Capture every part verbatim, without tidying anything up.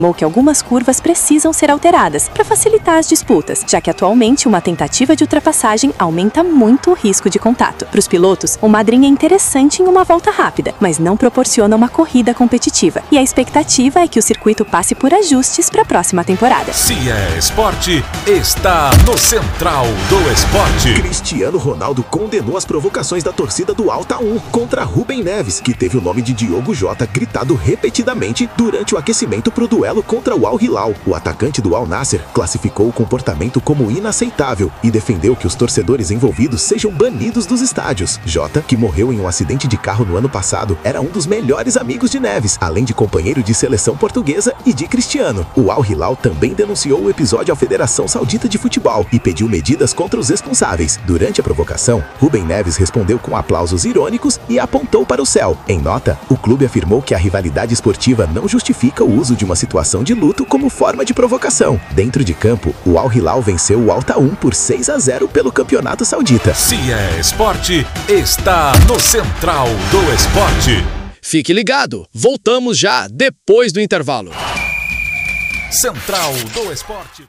informou que algumas curvas precisam ser alteradas para facilitar as disputas, já que atualmente uma tentativa de ultrapassagem aumenta muito o risco de contato. Para os pilotos, o Madrin é interessante em uma volta rápida, mas não proporciona uma corrida competitiva. E a expectativa é que o circuito passe por ajustes para a próxima temporada. Se é esporte, está no Central do Esporte. Cristiano Ronaldo condenou as provocações da torcida do Al Taun contra Rubem Neves, que teve o nome de Diogo Jota gritado repetidamente durante o aquecimento para o duelo contra o Al Hilal. O atacante do Al Nassr classificou o comportamento como inaceitável e defendeu que os torcedores envolvidos sejam banidos dos estádios. Jota, que morreu em um acidente de carro no ano passado, era um dos melhores amigos de Neves, além de companheiro de seleção portuguesa e de Cristiano. O Al Hilal também denunciou o episódio à Federação Saudita de Futebol e pediu medidas contra os responsáveis. Durante a provocação, Rubem Neves respondeu com aplausos irônicos e apontou para o céu. Em nota, o clube afirmou que a rivalidade esportiva não justifica o uso de uma situação de luto como forma de provocação. Dentro de campo, o Al Hilal venceu o Al Taun por seis a zero pelo Campeonato Saudita. Se é esporte, está no Central do Esporte. Fique ligado, voltamos já depois do intervalo. Central do Esporte.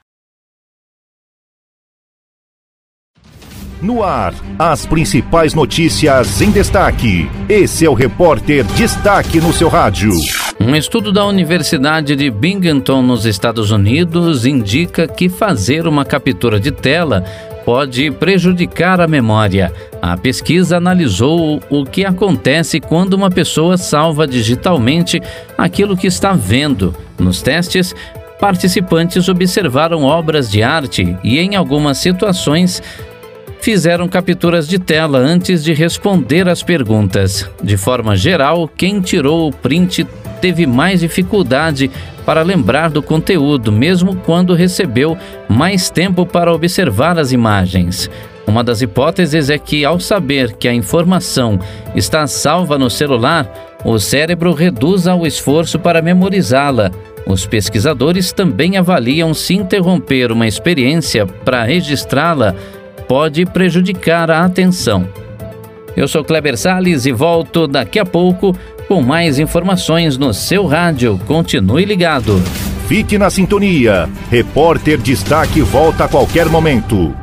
No ar, as principais notícias em destaque. Esse é o Repórter Destaque no seu rádio. Um estudo da Universidade de Binghamton, nos Estados Unidos, indica que fazer uma captura de tela pode prejudicar a memória. A pesquisa analisou o que acontece quando uma pessoa salva digitalmente aquilo que está vendo. Nos testes, participantes observaram obras de arte e, em algumas situações, fizeram capturas de tela antes de responder às perguntas. De forma geral, quem tirou o print teve mais dificuldade para lembrar do conteúdo, mesmo quando recebeu mais tempo para observar as imagens. Uma das hipóteses é que, ao saber que a informação está salva no celular, o cérebro reduz o esforço para memorizá-la. Os pesquisadores também avaliam se interromper uma experiência para registrá-la pode prejudicar a atenção. Eu sou Kleber Salles e volto daqui a pouco com mais informações no seu rádio. Continue ligado. Fique na sintonia. Repórter Destaque volta a qualquer momento.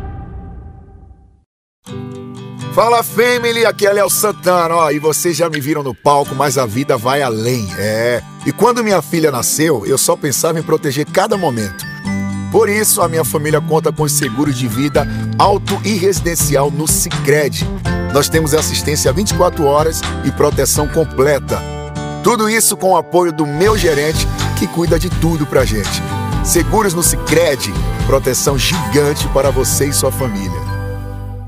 Fala, family, aqui é Léo Santana, ó, e vocês já me viram no palco, mas a vida vai além, é. E quando minha filha nasceu, eu só pensava em proteger cada momento. Por isso, a minha família conta com os seguros de vida auto e residencial no Sicredi. Nós temos assistência vinte e quatro horas e proteção completa. Tudo isso com o apoio do meu gerente, que cuida de tudo pra gente. Seguros no Sicredi, proteção gigante para você e sua família.